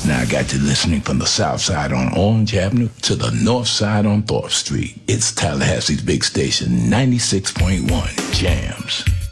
Now I got you listening from the south side on Orange Avenue to the north side on Thorpe Street. It's Tallahassee's big station, 96.1 Jams.